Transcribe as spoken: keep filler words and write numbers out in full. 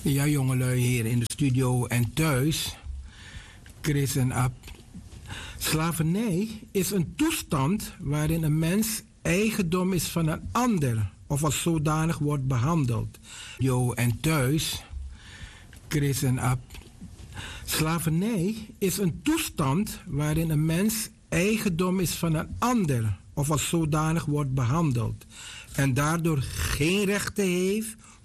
Ja, jongelui hier in de studio en thuis. Chris en Ab. Slavernij is een toestand waarin een mens eigendom is van een ander of als zodanig wordt behandeld. Jo en thuis. Chris en Ab. Slavernij is een toestand waarin een mens eigendom is van een ander of als zodanig wordt behandeld en daardoor geen rechten heeft